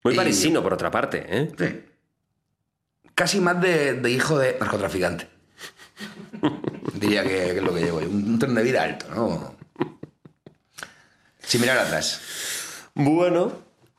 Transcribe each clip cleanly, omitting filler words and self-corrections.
Muy parisino, por otra parte, ¿eh? Sí. Casi más de hijo de narcotraficante. Diría que es lo que llevo yo. Un tren de vida alto, ¿no? Sin mirar atrás. Bueno,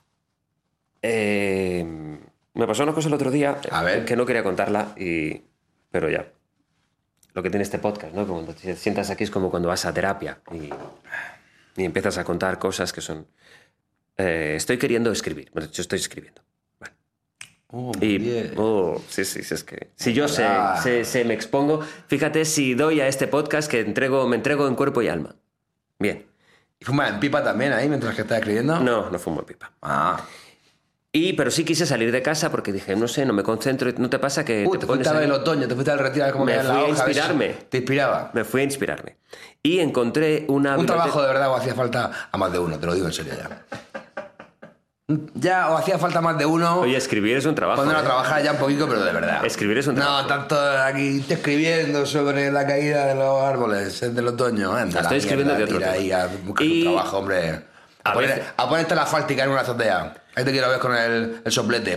me pasó una cosa el otro día A ver. que no quería contarla, pero ya. Lo que tiene este podcast, ¿no? Cuando te sientas aquí es como cuando vas a terapia y empiezas a contar cosas que son... estoy queriendo escribir. Bueno, yo estoy escribiendo. Vale. Muy bien. Sí, es que... Si yo me expongo... Fíjate si doy a este podcast que me entrego en cuerpo y alma. Bien. ¿Y fumas en pipa también ahí mientras que estás escribiendo? No fumo en pipa. Ah. Pero sí quise salir de casa porque dije, no sé, no me concentro. ¿No te pasa que te fuiste a ver el otoño, te fuiste al retiro a ver cómo me caía fui la a hoja, inspirarme. ¿Te inspiraba? Me fui a inspirarme. Y encontré una... Un trabajo de verdad o hacía falta a más de uno, te lo digo en serio ya. Ya, o hacía falta más de uno. Oye, escribir es un trabajo. Poner a trabajar ya un poquito, pero de verdad. Escribir es un trabajo. No, tanto aquí estoy escribiendo sobre la caída de los árboles del otoño. Estoy escribiendo de otro tema. Ahí a buscar un trabajo, hombre. A ponerte la fáltica en una azotea. Ahí te quiero ver con el soplete.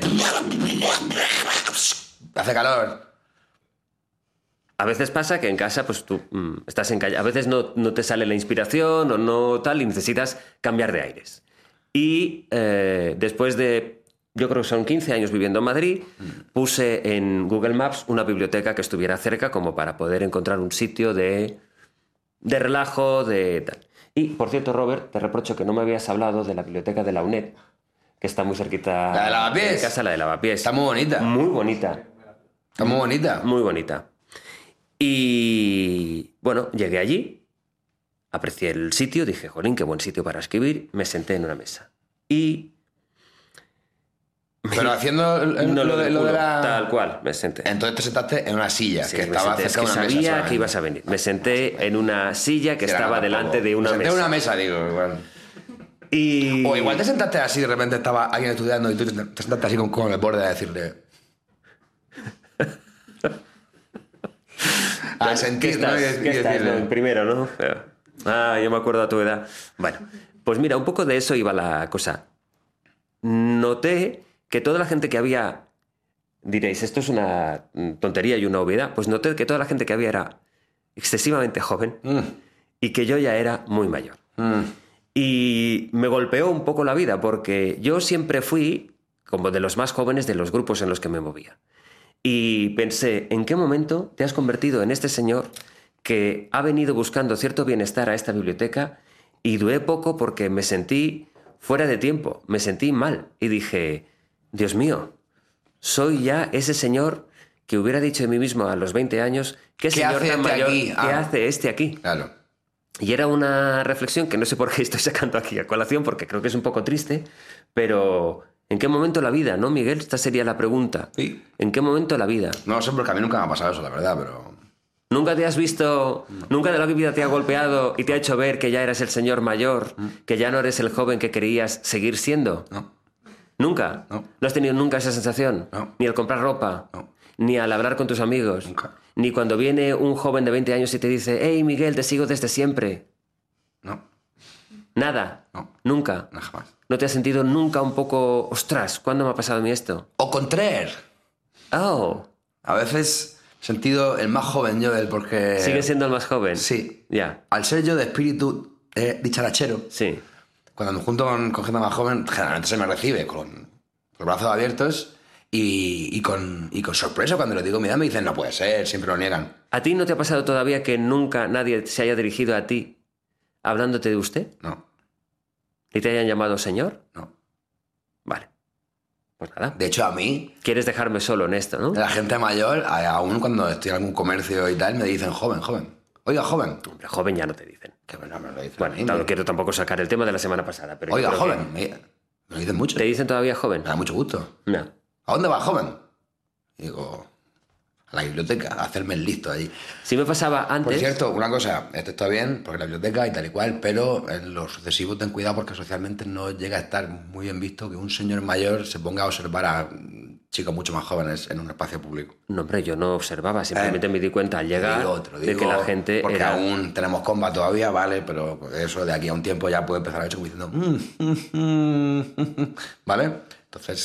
Hace calor. A veces pasa que en casa, pues tú estás en calle. A veces no te sale la inspiración o no tal y necesitas cambiar de aires. Y después de, yo creo que son 15 años viviendo en Madrid, puse en Google Maps una biblioteca que estuviera cerca como para poder encontrar un sitio de relajo, de tal. Y, por cierto, Robert, te reprocho que no me habías hablado de la biblioteca de la UNED, que está muy cerquita ¿La de Lavapiés? de casa, la de Lavapiés. Está muy bonita. Muy bonita. Está muy bonita. Muy bonita. Y, bueno, llegué allí. Aprecié el sitio, dije, jolín, qué buen sitio para escribir. Me senté en una mesa. Y... Pero haciendo lo de la... Tal cual, me senté. Entonces te sentaste en una silla, Sí, que estaba cerca de una mesa. sabía solamente. que ibas a venir. Me senté en una silla que Era estaba nada, delante poco. de una Me senté mesa. en una mesa, digo, igual. Y... O igual te sentaste así, de repente estaba alguien estudiando y tú te sentaste así con el borde a decirle... A sentir, ¿no? ¿Qué estás, no? Primero, ¿no? Yo me acuerdo a tu edad. Bueno, pues mira, un poco de eso iba la cosa. Noté que toda la gente que había... Diréis, esto es una tontería y una obviedad. Pues noté que toda la gente que había era excesivamente joven y que yo ya era muy mayor. Y me golpeó un poco la vida porque yo siempre fui como de los más jóvenes de los grupos en los que me movía. Y pensé, ¿en qué momento te has convertido en este señor que ha venido buscando cierto bienestar a esta biblioteca? Y duré poco porque me sentí fuera de tiempo, me sentí mal. Y dije, Dios mío, soy ya ese señor que hubiera dicho de mí mismo a los 20 años, ¿qué señor tan mayor? ¿Qué hace este aquí? Claro. Y era una reflexión que no sé por qué estoy sacando aquí a colación, porque creo que es un poco triste, pero ¿en qué momento la vida, no, Miguel? Esta sería la pregunta. Sí. ¿En qué momento la vida? No sé, porque a mí nunca me ha pasado eso, la verdad, pero... ¿Nunca te has visto, nunca de la vida te ha golpeado y te ha hecho ver que ya eres el señor mayor, que ya no eres el joven que querías seguir siendo? No. ¿Nunca? No. ¿No has tenido nunca esa sensación? No. Ni al comprar ropa, No. ni al hablar con tus amigos, Nunca. ni cuando viene un joven de 20 años y te dice, hey Miguel, te sigo desde siempre. No. Nada. No. Nunca. No, jamás. ¿No te has sentido nunca un poco, ostras, ¿cuándo me ha pasado a mí esto? O contraer. Oh, A veces he sentido el más joven yo del porque... ¿sigues siendo el más joven? Sí. Ya, Al ser yo de espíritu dicharachero, sí. cuando me junto con gente más joven, generalmente se me recibe con los brazos abiertos y con sorpresa. Cuando les digo mi edad me dicen, no puede ser, siempre lo niegan. ¿A ti no te ha pasado todavía que nunca nadie se haya dirigido a ti hablándote de usted? No, ¿Y te hayan llamado señor? no. Vale. Pues nada. De hecho, a mí, ¿Quieres dejarme solo en esto, no? la gente mayor, aún cuando estoy en algún comercio y tal, me dicen joven, joven. Oiga, joven. Hombre, joven ya no te dicen. Que no me lo dicen. Bueno, a mí, no quiero tampoco sacar el tema de la semana pasada, pero yo Oiga, creo que- joven. Me lo dicen mucho. ¿Te dicen todavía joven? Me da mucho gusto. No. ¿A dónde va, joven? Y digo, a la biblioteca, a hacerme el listo allí. Si me pasaba antes... Por cierto, una cosa, esto está bien, porque la biblioteca y tal y cual, pero en lo sucesivo ten cuidado porque socialmente no llega a estar muy bien visto que un señor mayor se ponga a observar a chicos mucho más jóvenes en un espacio público. No, hombre, yo no observaba, simplemente me di cuenta al llegar Te de digo, que la gente porque era... aún tenemos comba todavía, vale, pero eso de aquí a un tiempo ya puede empezar a ver como diciendo... ¿Vale? Entonces,